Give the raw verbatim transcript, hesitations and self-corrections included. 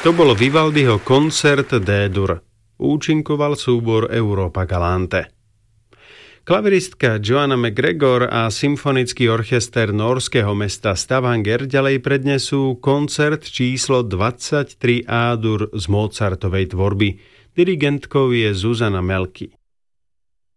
To bol Vivaldiho koncert D-dur. Účinkoval súbor Europa Galante. Klaviristka Joanna McGregor a symfonický orchester nórskeho mesta Stavanger ďalej prednesú koncert číslo dvadsaťtri A-dur z Mozartovej tvorby. Dirigentkou je Zuzana Melky.